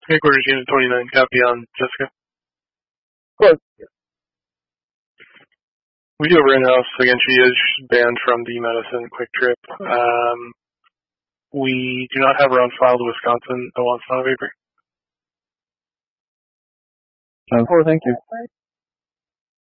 Headquarters Unit 29, copy on Jessica. Close. We do have her in-house. Again, she is banned from the medicine quick trip. We do not have her on file to Wisconsin. Oh, it's not a vapor. Thank you.